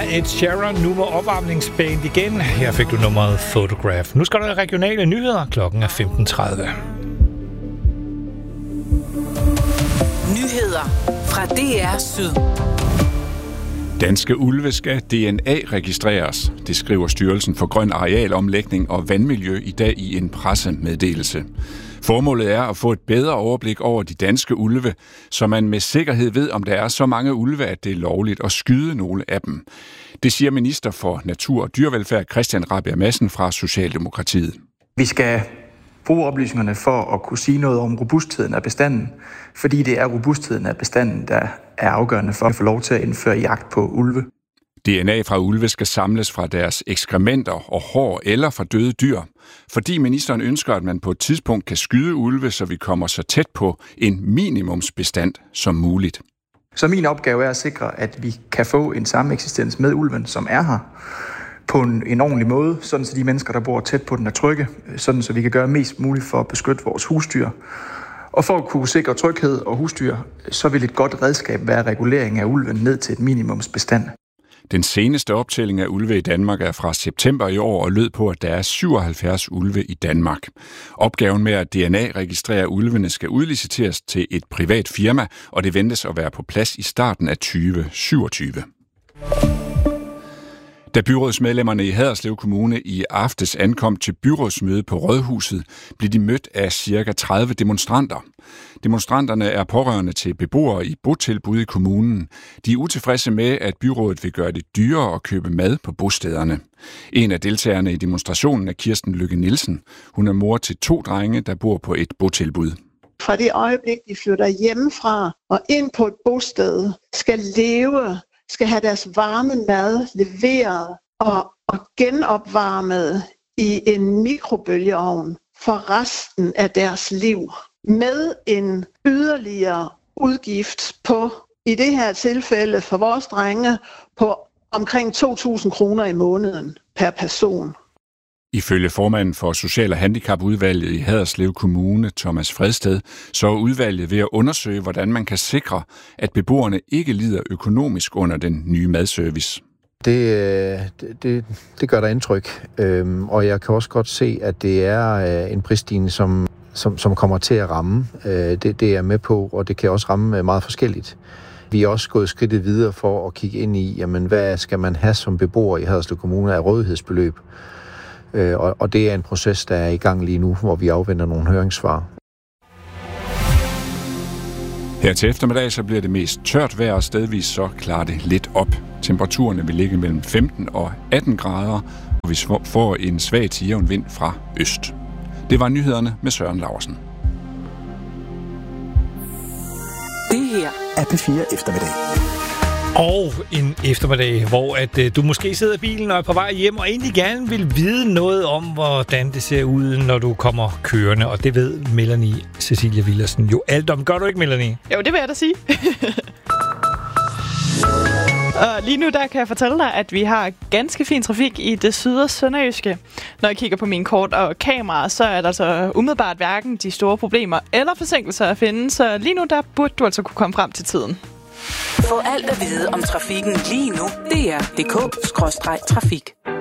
Ed Sheeran nu med opvarmningsband igen. Her fik du nummeret Photograph. Nu skal der regionale nyheder. Klokken er 15:30. Nyheder fra DR Syd. Danske ulve skal DNA-registreres. Det skriver Styrelsen for Grøn Arealomlægning og Vandmiljø i dag i en pressemeddelelse. Formålet er at få et bedre overblik over de danske ulve, så man med sikkerhed ved, om der er så mange ulve, at det er lovligt at skyde nogle af dem. Det siger minister for Natur og Dyrevelfærd Christian Rabjerg Madsen fra Socialdemokratiet. Vi skal bruge oplysningerne for at kunne sige noget om robustheden af bestanden, fordi det er robustheden af bestanden, der er afgørende for at få lov til at indføre jagt på ulve. DNA fra ulve skal samles fra deres ekskrementer og hår eller fra døde dyr, fordi ministeren ønsker, at man på et tidspunkt kan skyde ulve, så vi kommer så tæt på en minimumsbestand som muligt. Så min opgave er at sikre, at vi kan få en sameksistens med ulven, som er her, på en ordentlig måde, sådan så de mennesker, der bor tæt på den, er trygge, sådan så vi kan gøre mest muligt for at beskytte vores husdyr. Og for at kunne sikre tryghed og husdyr, så vil et godt redskab være regulering af ulven ned til et minimumsbestand. Den seneste optælling af ulve i Danmark er fra september i år og lød på, at der er 77 ulve i Danmark. Opgaven med at DNA-registrere ulvene skal udliciteres til et privat firma, og det ventes at være på plads i starten af 2027. Da byrådsmedlemmerne i Haderslev Kommune i aftes ankom til byrådsmøde på Rådhuset, blev de mødt af ca. 30 demonstranter. Demonstranterne er pårørende til beboere i botilbud i kommunen. De er utilfredse med, at byrådet vil gøre det dyrere at købe mad på bostederne. En af deltagerne i demonstrationen er Kirsten Lykke Nielsen. Hun er mor til 2 drenge, der bor på et botilbud. Fra det øjeblik, de flytter hjemmefra og ind på et bosted, skal have deres varme mad leveret og genopvarmet i en mikrobølgeovn for resten af deres liv. Med en yderligere udgift på, i det her tilfælde for vores drenge, på omkring 2.000 kroner i måneden per person. Ifølge formanden for Social- og Handicapudvalget i Haderslev Kommune, Thomas Fredsted, så er udvalget ved at undersøge, hvordan man kan sikre, at beboerne ikke lider økonomisk under den nye madservice. Det gør der indtryk, og jeg kan også godt se, at det er en prisstigning, som kommer til at ramme. Det er jeg med på, og det kan også ramme meget forskelligt. Vi er også gået skridtet videre for at kigge ind i, jamen, hvad skal man have som beboer i Haderslev Kommune af rådighedsbeløb. Og det er en proces, der er i gang lige nu, hvor vi afventer nogle høringssvar. Her til eftermiddag så bliver det mest tørt vejr, og stedvis så klarer det lidt op. Temperaturerne vil ligge mellem 15 og 18 grader, og vi får en svag til jævn vind fra øst. Det var nyhederne med Søren Laursen. Det her er P4 Eftermiddag. Og en eftermiddag, hvor at du måske sidder i bilen og er på vej hjem og egentlig gerne vil vide noget om, hvordan det ser ud, når du kommer kørende. Og det ved Melanie Cecilia Villersen jo alt om. Gør du ikke, Melanie? Jo, det vil jeg da sige. Og lige nu der kan jeg fortælle dig, at vi har ganske fin trafik i det syd- og sønderjyske. Når jeg kigger på min kort og kamera, så er der altså umiddelbart hverken de store problemer eller forsinkelser at finde. Så lige nu der burde du altså kunne komme frem til tiden. Få alt at vide om trafikken lige nu. DR.dk/trafik.